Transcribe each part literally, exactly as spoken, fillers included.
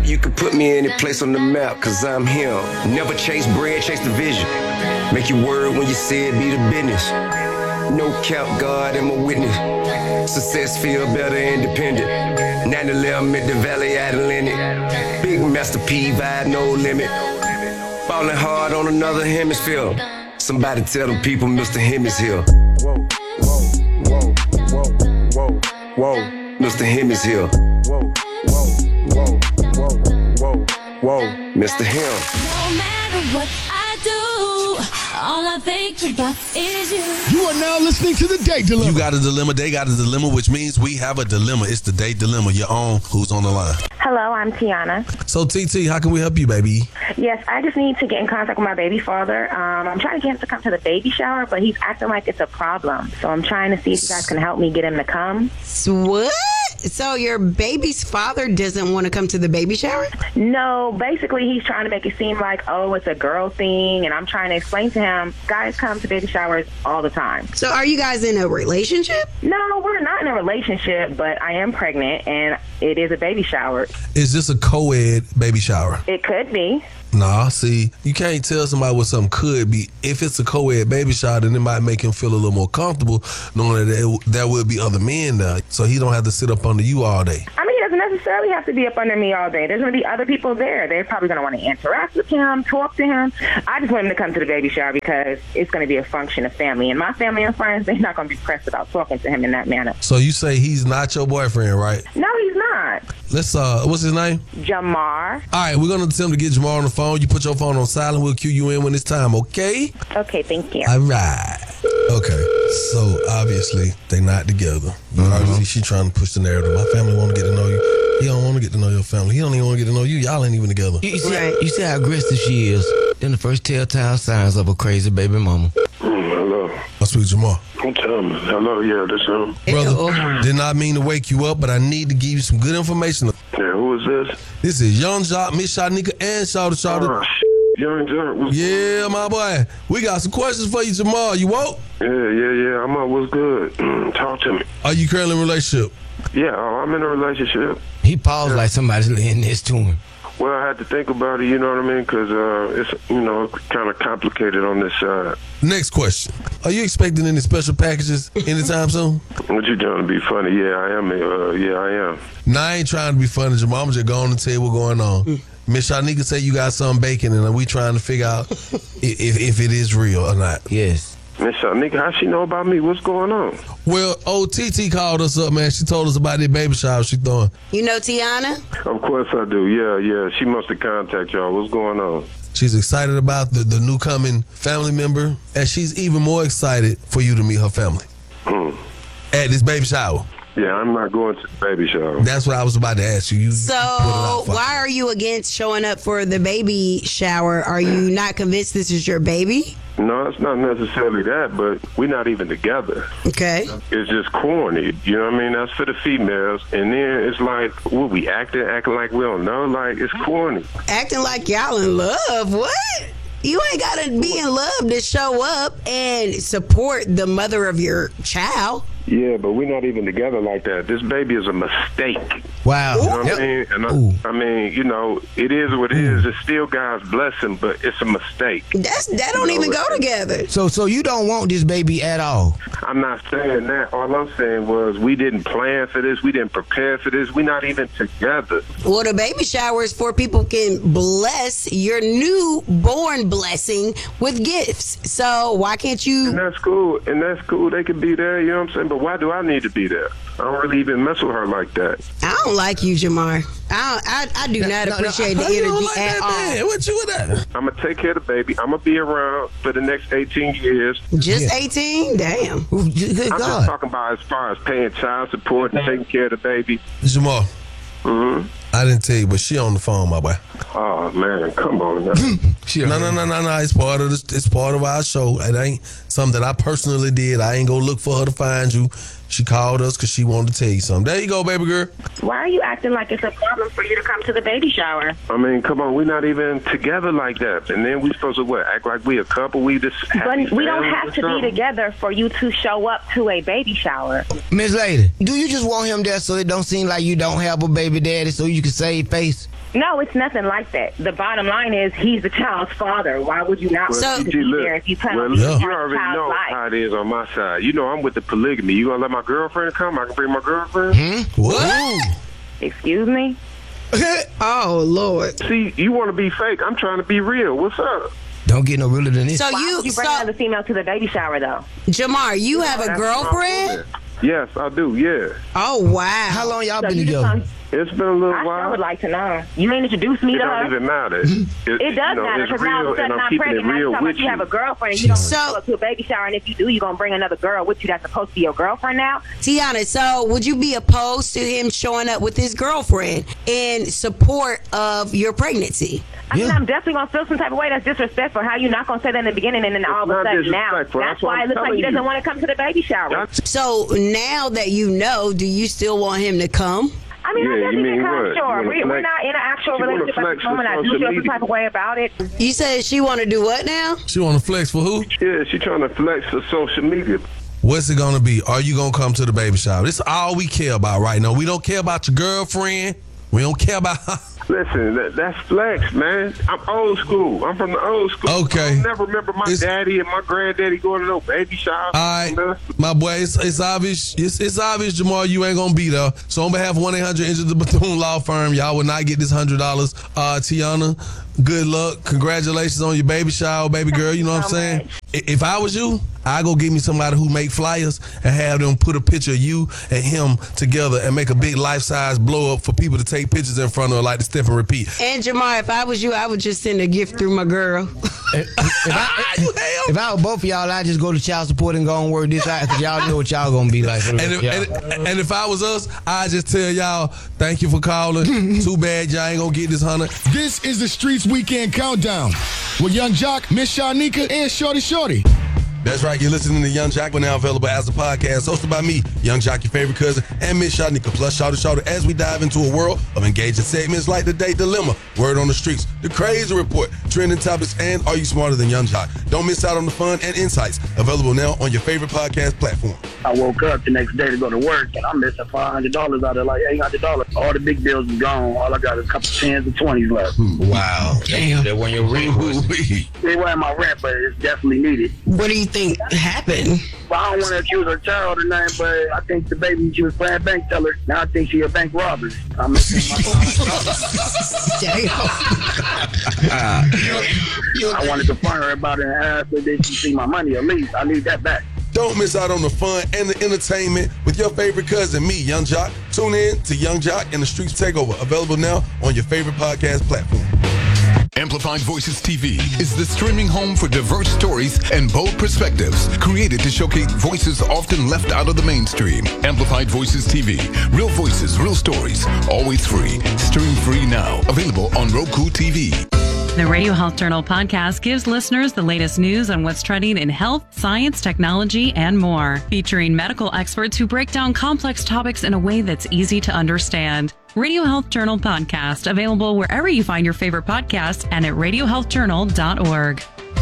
You can put me any place on the map, cause I'm him. Never chase bread, chase the vision. Make your word when you say it, be the business. No cap, God, I'm a witness. Success feel better independent. nine eleven at the Valley Atlantic. Big Master P vibe, no limit. Falling hard on another hemisphere. Somebody tell them people Mister Him is here. Whoa, whoa, whoa, whoa, whoa, whoa. Mister Him is here. Whoa, whoa, whoa, whoa, whoa, whoa. Mister Him. No matter what I do, all I think about is you. You are now listening to The Date Dilemma. You got a dilemma, they got a dilemma, which means we have a dilemma. It's the Date Dilemma. Your own. Who's on the line? Hello, I'm Tiana. So, T T, how can we help you, baby? Yes, I just need to get in contact with my baby father. Um, I'm trying to get him to come to the baby shower, but he's acting like it's a problem. So I'm trying to see if you guys can help me get him to come. What? So your baby's father doesn't want to come to the baby shower? No, basically he's trying to make it seem like, oh, it's a girl thing, and I'm trying to explain to him, guys come to baby showers all the time. So are you guys in a relationship? No, we're not in a relationship, but I am pregnant, and it is a baby shower. Is this a co-ed baby shower? It could be. Nah, see, you can't tell somebody what something could be. If it's a co-ed baby shower, then it might make him feel a little more comfortable knowing that there, there will be other men there, so he don't have to sit up under you all day. I mean, he doesn't necessarily have to be up under me all day. There's going to be other people there. They're probably going to want to interact with him, talk to him. I just want him to come to the baby shower because it's going to be a function of family. And my family and friends, they're not going to be pressed about talking to him in that manner. So you say he's not your boyfriend, right? No, he's not. Let's, uh, what's his name? Jamar. All right, we're going to attempt to get Jamar on the phone. You put your phone on silent. We'll cue you in when it's time, okay? Okay, thank you. All right. Okay, so obviously they not together. Mm-hmm. Obviously she trying to push the narrative. My family want to get to know you. He don't want to get to know your family. He don't even want to get to know you. Y'all ain't even together. You, you, see, how, you see how aggressive she is? Then the first telltale signs of a crazy baby mama. Mm, hello. I speak to Jamar. I'm telling you. Hello, yeah, this him. Brother, did not mean to wake you up, but I need to give you some good information. Yeah, who is this? This is Young Jock, Miss Shanika, and Shawty Shawty. Oh, shit. Young Jock. Yeah, my boy. We got some questions for you, Jamar. You woke? Yeah, yeah, yeah. I'm up. What's good? Talk to me. Are you currently in a relationship? Yeah, oh, I'm in a relationship. He paused yeah. like somebody's laying this to him. Well, I had to think about it, you know what I mean? Because uh, it's, you know, kind of complicated on this side. Next question. Are you expecting any special packages anytime soon? What you doing to be funny? Yeah, I am. Uh, yeah, I am. Nah, I ain't trying to be funny, Jamal. I'm just going to tell you what's going on. Mm. Miss Shanika say you got something baking, and we trying to figure out if, if it is real or not. Yes. Miss Shanika, how she know about me? What's going on? Well, old T T called us up, man. She told us about the baby shower she throwing. You know Tiana? Of course I do. Yeah, yeah. She must have contacted y'all. What's going on? She's excited about the, the new coming family member, and she's even more excited for you to meet her family hmm. at this baby shower. Yeah, I'm not going to the baby shower. That's what I was about to ask you. you so why are you against showing up for the baby shower? Are you not convinced this is your baby? No, it's not necessarily that, but we're not even together. Okay. It's just corny. You know what I mean? That's for the females. And then it's like, what, we acting, acting like we don't know? Like, it's corny. Acting like y'all in love? What? You ain't got to be in love to show up and support the mother of your child. Yeah, but we're not even together like that. This baby is a mistake. Wow. You know what yep. I mean? And I, I mean, you know, it is what it is. It's still God's blessing, but it's a mistake. That's That don't you know, even go together. So so you don't want this baby at all? I'm not saying that. All I'm saying was we didn't plan for this. We didn't prepare for this. We're not even together. Well, the baby shower is for people can bless your newborn blessing with gifts. So why can't you? And that's cool. And that's cool. They can be there, you know what I'm saying? But why do I need to be there? I don't really even mess with her like that. I don't like you, Jamar. I I, I do not no, appreciate no, the energy like at all. Man? What you with that? I'm going to take care of the baby. I'm going to be around for the next eighteen years. Just yeah. eighteen? Damn. Ooh, good I'm God. just talking about as far as paying child support and taking care of the baby. Jamal. Mm-hmm. I didn't tell you, but she on the phone, my boy. Oh man, come on now. no, no, no, no, no. It's part of this. It's part of our show. It ain't something that I personally did. I ain't gonna look for her to find you. She called us because she wanted to tell you something. There you go, baby girl. Why are you acting like it's a problem for you to come to the baby shower? I mean, come on, we're not even together like that. And then we supposed to what? Act like we a couple? We just But we don't have to be together for you to show up to a baby shower. Miss Lady, do you just want him there so it don't seem like you don't have a baby daddy so you can save face? No, it's nothing like that. The bottom line is he's the child's father. Why would you not Well, want to see, be look, there if you plan well, on being look, you part of the already know child's life? how it is on my side. You know I'm with the polygamy. You gonna let my girlfriend come? I can bring my girlfriend. Hmm? What? Excuse me? Oh, Lord. See, you want to be fake. I'm trying to be real. What's up? Don't get no realer than this. So Why you, would you bring so, another female to the baby shower, though? Jamar, you have a That's girlfriend? Yes, I do. Yeah, Oh, wow. How long y'all So been you just together? come- it's been a little I while. sure would like to know. You ain't introduced me It to don't her. even matter. It, It does you know, matter it's because now all of a real, and sudden I'm I'm keeping pregnant. it Now you're real talking with about you have a you. girlfriend and you don't So- go to a baby shower, and if you do, you're going to bring another girl with you that's supposed to be your girlfriend now? Tiana, so would you be opposed to him showing up with his girlfriend in support of your pregnancy? I mean, Yeah. I'm definitely going to feel some type of way. That's disrespectful. How you not going to say that in the beginning and then all of a not sudden now? disrespectful. That's That's what why I'm it looks like he telling doesn't you. want to come to the baby shower. That's- So now that you know, do you still want him to come? I mean, Yeah, I you definitely mean can come, what? You sure. wanna We, we're flex- not in an actual you wanna relationship at flex this for moment. I do social feel some media. type of way about it. You said she want to do what now? She want to flex for who? Yeah, she trying to flex for social media. What's it gonna be? Are you gonna come to the baby shower? This is all we care about right now. We don't care about your girlfriend. We don't care about her. Listen, that, that's flex, man. I'm old school. I'm from the old school. Okay. I never remember my It's- daddy and my granddaddy going to no baby shower. All right, my boy, it's, it's obvious. It's, it's obvious, Jamal, you ain't gonna be there. So on behalf of one eight hundred Injured the Bethune Law Firm, y'all will not get this hundred dollars. Uh, Tiana, good luck. Congratulations on your baby shower, baby girl. You know what I'm so saying? I- If I was you, I go get me somebody who make flyers and have them put a picture of you and him together and make a big life size blow up for people to take pictures in front of, like the Step and Repeat. And Jamar, if I was you, I would just send a gift through my girl. If, if I, if I were both of y'all, I'd just go to child support and go and work this out because y'all know what y'all gonna be like. And if, Yeah. and, and if I was us, I'd just tell y'all, thank you for calling. Too bad y'all ain't gonna get this hundred. This is the Streets Weekend Countdown with Young Jock, Miss Shanika, and Shorty Shorty. That's right, you're listening to Young Jock, but now available as a podcast, hosted by me, Young Jock, your favorite cousin, and Miss Shanika, plus Shawty Shawty, as we dive into a world of engaging segments like the Date Dilemma, Word on the Streets, The Crazy Report, Trending Topics, and Are You Smarter Than Young Jock? Don't miss out on the fun and insights, available now on your favorite podcast platform. I woke up the next day to go to work, and I'm missing five hundred dollars out of like eight hundred dollars. All the big bills is gone. All I got is a couple tens and twenties left. Wow. Damn. That when your rent was. It wasn't my rent, but it's definitely needed. What do you think happened? Well, I don't want to accuse her child or nothing, but I think the baby, she was playing bank teller. Now I think she a bank robber. I'm missing my I wanted to find her about it and ask her did she see my money at least. I need that back. Don't miss out on the fun and the entertainment with your favorite cousin, me, Young Jock. Tune in to Young Jock and the Streets Takeover, available now on your favorite podcast platform. Amplified Voices T V is the streaming home for diverse stories and bold perspectives, created to showcase voices often left out of the mainstream. Amplified Voices T V. Real voices, real stories. Always free. Stream free now. Available on Roku T V. The Radio Health Journal podcast gives listeners the latest news on what's trending in health, science, technology, and more, featuring medical experts who break down complex topics in a way that's easy to understand. Radio Health Journal podcast, available wherever you find your favorite podcasts and at radio health journal dot org.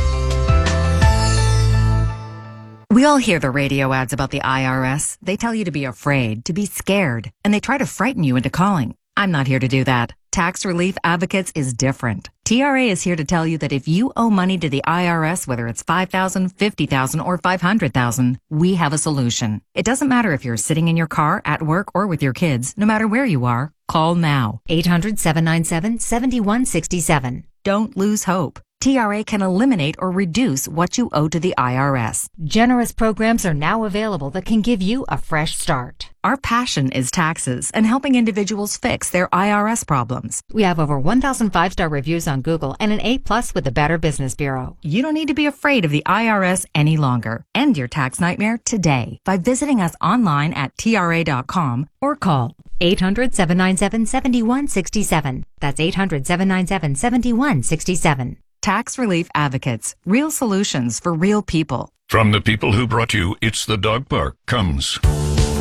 We all hear the radio ads about the I R S. They tell you to be afraid, to be scared, and they try to frighten you into calling. I'm not here to do that. Tax Relief Advocates is different. T R A is here to tell you that if you owe money to the I R S, whether it's five thousand dollars, fifty thousand dollars, or five hundred thousand dollars, we have a solution. It doesn't matter if you're sitting in your car, at work, or with your kids. No matter where you are, call now. eight hundred, seven nine seven, seven one six seven. Don't lose hope. T R A can eliminate or reduce what you owe to the I R S. Generous programs are now available that can give you a fresh start. Our passion is taxes and helping individuals fix their I R S problems. We have over one thousand five-star reviews on Google and an A plus with the Better Business Bureau. You don't need to be afraid of the I R S any longer. End your tax nightmare today by visiting us online at T R A dot com or call eight hundred, seven nine seven, seven one six seven. That's eight hundred, seven nine seven, seven one six seven. Tax Relief Advocates. Real solutions for real people. From the people who brought you It's the Dog Park comes